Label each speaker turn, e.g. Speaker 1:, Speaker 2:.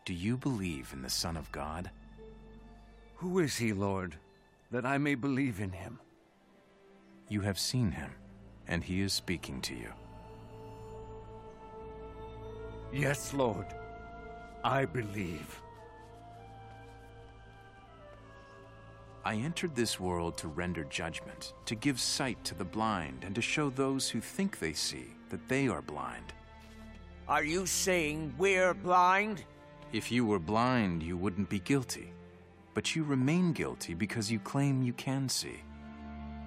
Speaker 1: do you believe in the Son of God?
Speaker 2: Who is he, Lord, that I may believe in him?
Speaker 1: You have seen him, and he is speaking to you.
Speaker 2: Yes, Lord, I believe.
Speaker 1: I entered this world to render judgment, to give sight to the blind, and to show those who think they see that they are blind.
Speaker 3: Are you saying we're blind?
Speaker 1: If you were blind, you wouldn't be guilty. But you remain guilty because you claim you can see.